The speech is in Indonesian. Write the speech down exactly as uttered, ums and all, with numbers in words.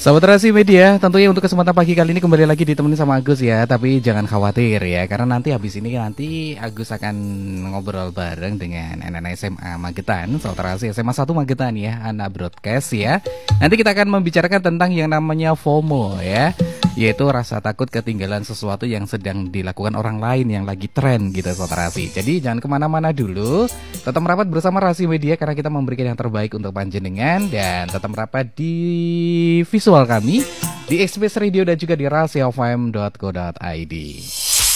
Sahabat Rasi Media, tentunya untuk kesempatan pagi kali ini kembali lagi ditemenin sama Agus ya. Tapi jangan khawatir ya, karena nanti habis ini nanti Agus akan ngobrol bareng dengan anak-anak S M A Magetan, Sahabat Rasi S M A satu Magetan ya, anak broadcast ya. Nanti kita akan membicarakan tentang yang namanya FOMO ya, yaitu rasa takut ketinggalan sesuatu yang sedang dilakukan orang lain yang lagi tren gitu Sahabat Rasi. Jadi jangan kemana-mana dulu, tetap merapat bersama Rasi Media karena kita memberikan yang terbaik untuk panjenengan. Dan tetap merapat di visual kami di Express Radio dan juga di rasiafm dot co dot id.